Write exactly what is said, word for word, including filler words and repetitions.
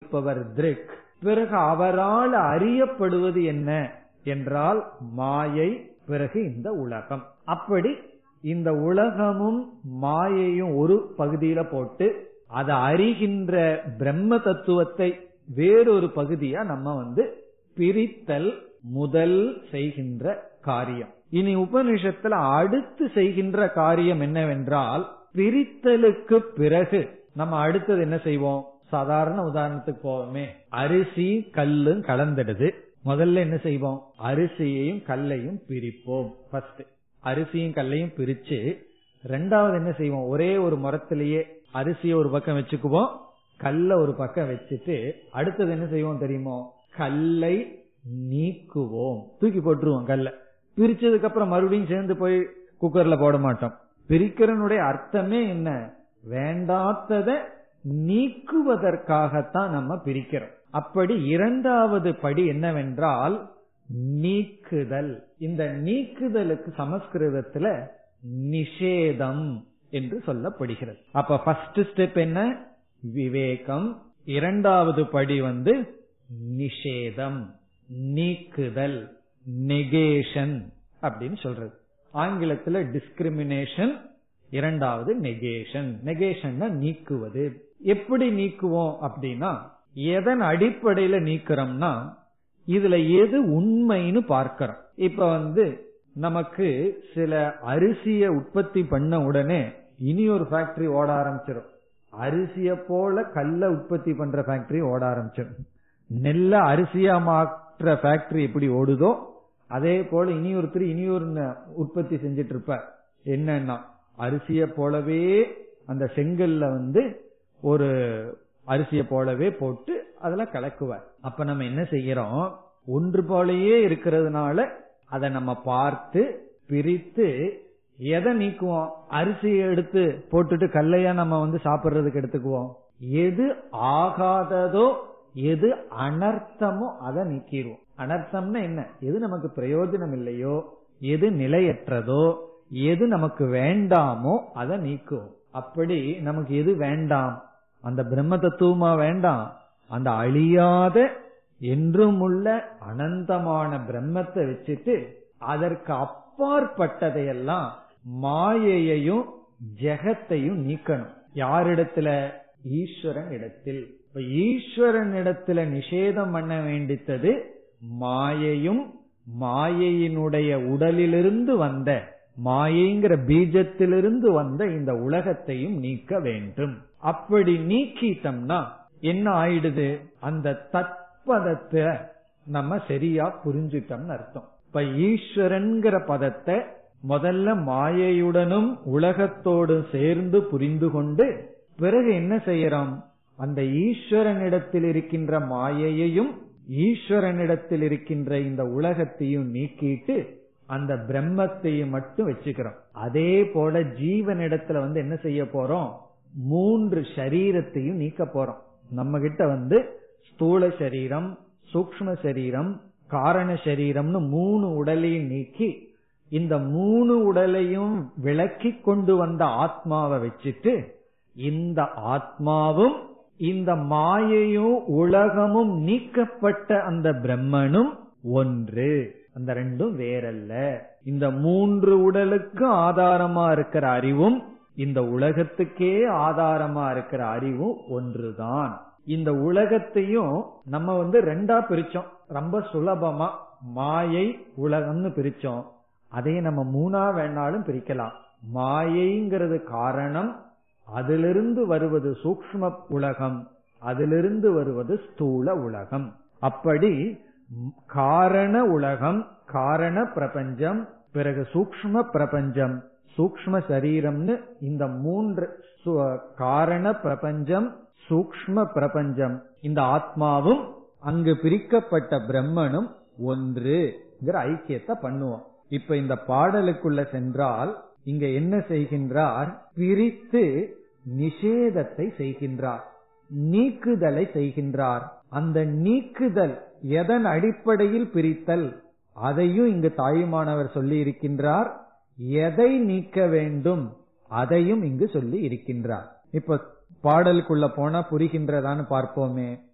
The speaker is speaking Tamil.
இருப்பவர் திருக். பிறகு அவரால் அறியப்படுவது என்ன என்றால் மாயை, பிறகு இந்த உலகம். அப்படி இந்த உலகமும் மாயையும் ஒரு பகுதியில போட்டு அதை அறிகின்ற பிரம்ம தத்துவத்தை வேறொரு பகுதியா நம்ம வந்து பிரித்தல் முதல் செய்கின்ற காரியம். இனி உபனிஷத்துல அடுத்து செய்கின்ற காரியம் என்னவென்றால், பிரித்தலுக்கு பிறகு நம்ம அடுத்தது என்ன செய்வோம்? சாதாரண உதாரணத்துக்கு போவோமே, அரிசி கல்லும் கலந்துடுது. முதல்ல என்ன செய்வோம்? அரிசியையும் கல்லையும் பிரிப்போம். ஃபர்ஸ்ட் அரிசியும் கல்லையும் பிரிச்சு, ரெண்டாவது என்ன செய்வோம்? ஒரே ஒரு மரத்திலேயே அரிசியை ஒரு பக்கம் வச்சுக்குவோம், கல்ல ஒரு பக்கம் வச்சுட்டு அடுத்தது என்ன செய்வோம் தெரியுமோ? கல்லை நீக்குவோம், தூக்கி போட்டுருவோம். கல்ல பிரிச்சதுக்கு அப்புறம் மறுபடியும் சேர்ந்து போய் குக்கர்ல போட மாட்டோம். பிரிக்கிறனுடைய அர்த்தமே என்ன? வேண்டாத்ததை நீக்குவதற்காகத்தான் நம்ம பிரிக்கிறோம். அப்படி இரண்டாவது படி என்னவென்றால் நீக்குதல். இந்த நீக்குதலுக்கு சமஸ்கிருதத்துல நிஷேதம் என்று சொல்லப்படுகிறது. அப்ப ஃபர்ஸ்ட் ஸ்டெப் என்ன? விவேகம். இரண்டாவது படி வந்து நிஷேதம், நீக்குதல், நெகேஷன் அப்படின்னு சொல்றது. ஆங்கிலத்துல டிஸ்கிரிமினேஷன், இரண்டாவது நெகேஷன். நெகேஷன் நீக்குவது. எப்படி நீக்குவோம் அப்படின்னா, எதன் அடிப்படையில நீக்கிறோம்னா, இதுல எது உண்மைன்னு பார்க்கிறோம். இப்ப வந்து நமக்கு சில அரிசிய உற்பத்தி பண்ண உடனே இனி ஒரு ஃபேக்டரி ஓட ஆரம்பிச்சிடும். அரிசிய போல கல்ல உற்பத்தி பண்ற ஃபேக்டரி ஓட ஆரம்பிச்சிடும். நெல்ல அரிசியா மாற்ற ஃபேக்டரி எப்படி ஓடுதோ அதே போல இனி ஒருத்தர் இனி ஒரு உற்பத்தி செஞ்சிட்டு இருப்பார். என்னன்னா, அரிசிய போலவே அந்த செங்கல்ல வந்து ஒரு அரிசிய போலவே போட்டு அதுல கலக்குவார். அப்ப நம்ம என்ன செய்யறோம்? ஒன்று போலயே இருக்கிறதுனால அதை நம்ம பார்த்து பிரித்து எதை நீக்குவோம்? அரிசியை எடுத்து போட்டுட்டு கல்லையா நம்ம வந்து சாப்பிடுறதுக்கு எடுத்துக்குவோம். எது ஆகாததோ, எது அனர்த்தமோ அதை நீக்கிடுவோம். அனர்த்தம்னா என்ன? எது நமக்கு பிரயோஜனம் இல்லையோ, எது நிலையற்றதோ, எது நமக்கு வேண்டாமோ அதை நீக்குவோம். அப்படி நமக்கு எது வேண்டாம்? அந்த பிரம்ம தத்துவமா வேண்டாம், அந்த அழியாத என்றும் உள்ள அனந்தமான பிரம்மத்தை வச்சுட்டு அதற்கு அப்பாற்பட்டதையெல்லாம் மாயையையும் ஜெகத்தையும் நீக்கணும். யாரிடத்துல? ஈஸ்வரன் இடத்தில். இப்ப ஈஸ்வரன் இடத்துல நிஷேதம் பண்ண வேண்டித்தது மாயையும் மாயையினுடைய உடலிலிருந்து வந்த, மாயைங்கிற பீஜத்திலிருந்து வந்த இந்த உலகத்தையும் நீக்க வேண்டும். அப்படி நீக்கிட்டோம்னா என்ன ஆயிடுது? அந்த தத்பதத்தை நம்ம சரியா புரிஞ்சுட்டோம்னு அர்த்தம். இப்ப ஈஸ்வரன்கிற பதத்தை முதல்ல மாயையுடனும் உலகத்தோடும் சேர்ந்து புரிந்து கொண்டு, பிறகு என்ன செய்யறோம்? அந்த ஈஸ்வரனிடத்தில் இருக்கின்ற மாயையையும் ஈஸ்வரனிடத்தில் இருக்கின்ற இந்த உலகத்தையும் நீக்கிட்டு அந்த பிரம்மத்தையும் மட்டும் வச்சுக்கிறோம். அதே போல ஜீவனிடத்துல வந்து என்ன செய்ய போறோம்? மூன்று சரீரத்தையும் நீக்க போறோம். நம்ம கிட்ட வந்து ஸ்தூல சரீரம், சூக்ஷ்ம சரீரம், காரண சரீரம்னு மூணு உடலையும் நீக்கி இந்த மூணு உடலையும் விளக்கி கொண்டு வந்த ஆத்மாவை வச்சுட்டு, இந்த ஆத்மாவும் இந்த மாயையும் உலகமும் நீக்கப்பட்ட அந்த பிரம்மனும் ஒன்று, அந்த ரெண்டும் வேறல்ல. இந்த மூன்று உடலுக்கு ஆதாரமா இருக்கிற அறிவும் இந்த உலகத்துக்கே ஆதாரமா இருக்கிற அறிவும் ஒன்றுதான். இந்த உலகத்தையும் நம்ம வந்து ரெண்டா பிரிச்சோம், ரொம்ப சுலபமா மாயை உலகம்னு பிரிச்சோம். அதையே நம்ம மூணா வேணாலும் பிரிக்கலாம். மாயைங்கிறது காரணம், அதிலிருந்து வருவது சூக்ஷ்ம உலகம், அதிலிருந்து வருவது ஸ்தூல உலகம். அப்படி காரண உலகம், காரண பிரபஞ்சம், பிறகு சூக்ஷ்ம பிரபஞ்சம், சூக்ஷ்ம சரீரம்னு இந்த மூன்று காரண பிரபஞ்சம், சூக்ஷ்ம பிரபஞ்சம், இந்த ஆத்மாவும் அங்கு பிரிக்கப்பட்ட பிரம்மனும் ஒன்றுங்கிற ஐக்கியத்தை பண்ணுவோம். இப்ப இந்த பாடலுக்குள்ள சென்றால் இங்க என்ன செய்கின்றார்? பிரித்து நிஷேதத்தை செய்கின்றார், நீக்குதலை செய்கின்றார். அந்த நீக்குதல் எதன் அடிப்படையில் பிரித்தல் அதையும் இங்கு தாயுமானவர் சொல்லி இருக்கின்றார். எதை நீக்க வேண்டும் அதையும் இங்கு சொல்லி இருக்கின்றார். இப்ப பாடலுக்குள்ள போனா புரிகின்றதான்னு பார்ப்போமே.